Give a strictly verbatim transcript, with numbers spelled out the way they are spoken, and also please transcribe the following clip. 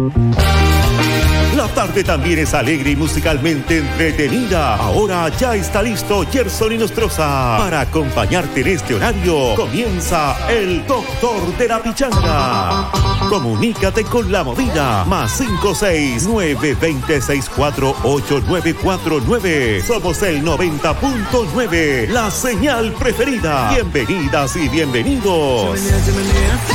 La tarde también es alegre y musicalmente entretenida. Ahora ya está listo Gerson Inostroza para acompañarte en este horario. Comienza el Doctor de la Pichanga. Comunícate con la movida. Más cinco seis nueve dos cero seis cuatro ocho nueve cuatro nueve. Somos el noventa punto nueve. La señal preferida. Bienvenidas y bienvenidos.